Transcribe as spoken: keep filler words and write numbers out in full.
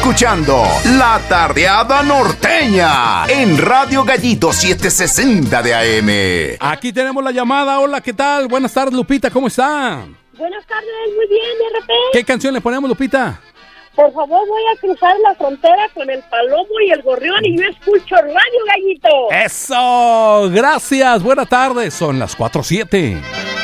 escuchando La Tardeada Norteña en Radio Gallito setecientos sesenta de A M. Aquí tenemos la llamada. Hola, ¿qué tal? Buenas tardes, Lupita, ¿cómo está? Buenas tardes, muy bien, R P. ¿Qué canción le ponemos, Lupita? Por favor, voy a cruzar la frontera con el Palomo y el Gorrión y yo escucho Radio Gallito. ¡Eso! Gracias, buenas tardes. Son las cuatro siete.